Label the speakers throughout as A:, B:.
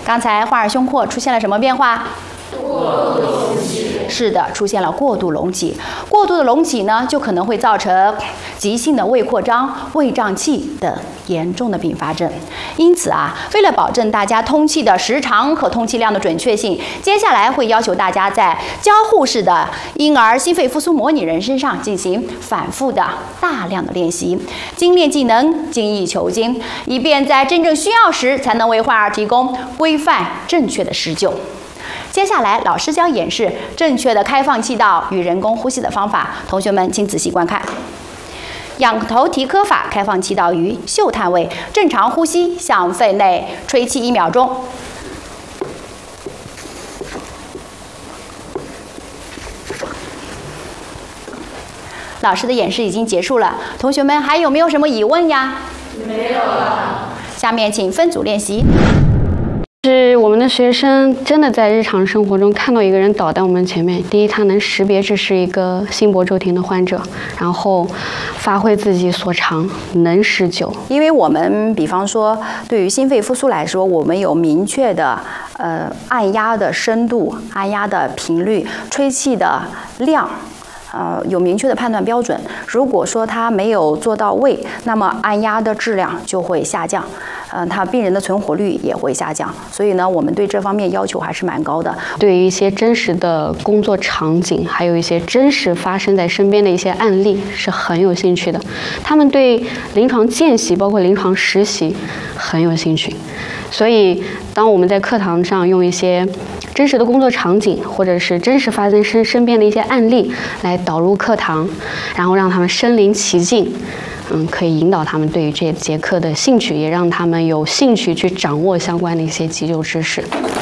A: 刚才患儿胸廓出现了什么变化？
B: 过度隆起。
A: 是的，出现了过度隆起。过度的隆起呢，就可能会造成急性的胃扩张、胃胀气等严重的并发症。因此啊，为了保证大家通气的时长和通气量的准确性，接下来会要求大家在交互式的婴儿心肺复苏模拟人身上进行反复的大量的练习，精练技能，精益求精，以便在真正需要时才能为患儿提供规范正确的施救。接下来，老师将演示正确的开放气道与人工呼吸的方法，同学们请仔细观看。仰头提科法，开放气道于嗅探位，正常呼吸，向肺内吹气1秒钟。老师的演示已经结束了，同学们还有没有什么疑问呀？
B: 没有了。
A: 下面请分组练习。
C: 是我们的学生真的在日常生活中看到一个人倒在我们前面，第一，他能识别这是一个心搏骤停的患者，然后发挥自己所长，能施救。
A: 因为我们比方说对于心肺复苏来说，我们有明确的按压的深度、按压的频率、吹气的量。有明确的判断标准。如果说它没有做到位，那么按压的质量就会下降，他病人的存活率也会下降。所以呢，我们对这方面要求还是蛮高的。
C: 对于一些真实的工作场景，还有一些真实发生在身边的一些案例是很有兴趣的。他们对临床见习，包括临床实习很有兴趣。所以，当我们在课堂上用一些真实的工作场景，或者是真实发生身边的一些案例来导入课堂，然后让他们身临其境，可以引导他们对于这节课的兴趣，也让他们有兴趣去掌握相关的一些急救知识。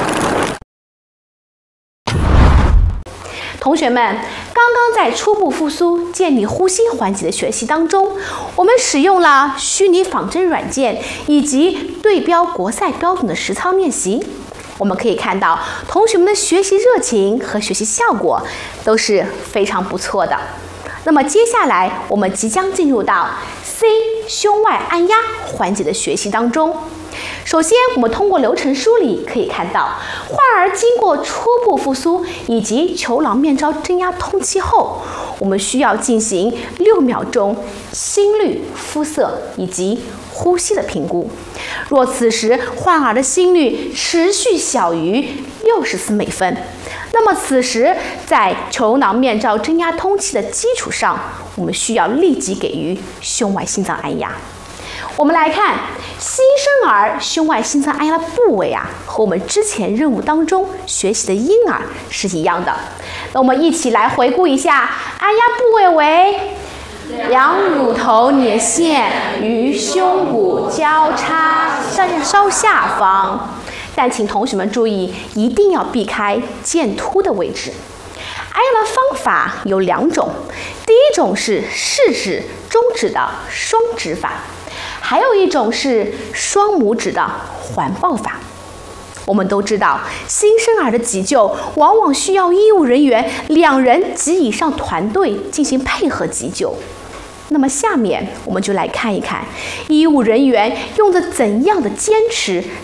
D: 同学们，刚刚在初步复苏、建立呼吸环节的学习当中，我们使用了虚拟仿真软件以及对标国赛标准的实操练习。我们可以看到，同学们的学习热情和学习效果都是非常不错的。那么接下来，我们即将进入到 C 胸外按压环节的学习当中。首先，我们通过流程梳理可以看到，患儿经过初步复苏以及球囊面罩针压通气后，我们需要进行6秒钟心率、肤色以及呼吸的评估。若此时患儿的心率持续小于64每分，那么此时在球囊面罩针压通气的基础上，我们需要立即给予胸外心脏按压。我们来看新生儿胸外心脏按压的部位和我们之前任务当中学习的婴儿是一样的。那我们一起来回顾一下，按压部位为两乳头粘线与胸骨交叉稍下方，但请同学们注意，一定要避开剑突的位置。按压的方法有2种，第一种是食指、中指的双指法，还有一种是双拇指的环抱法。我们都知道，新生儿的急救往往需要医务人员2人及以上团队进行配合急救。那么下面我们就来看一看医务人员用着怎样的坚持